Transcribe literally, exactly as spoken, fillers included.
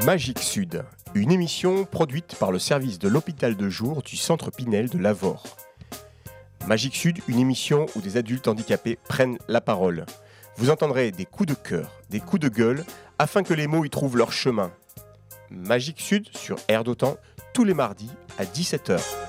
Magique Sud, une émission produite par le service de l'hôpital de jour du Centre Pinel de Lavore. Magique Sud, une émission où des adultes handicapés prennent la parole. Vous entendrez des coups de cœur, des coups de gueule, afin que les mots y trouvent leur chemin. Magique Sud sur Air d'Otan, tous les mardis à dix-sept heures.